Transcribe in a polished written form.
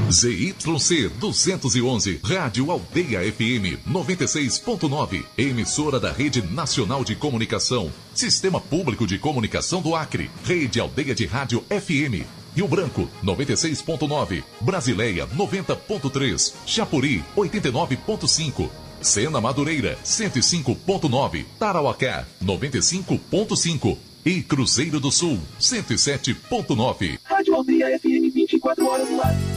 ZYC 211, Rádio Aldeia FM 96.9, emissora da Rede Nacional de Comunicação, Sistema Público de Comunicação do Acre, Rede Aldeia de Rádio FM, Rio Branco 96.9, Brasileia 90.3, Chapuri 89.5, Sena Madureira 105.9, Tarauacá 95.5 e Cruzeiro do Sul 107.9. Rádio Aldeia FM 24 horas no ar.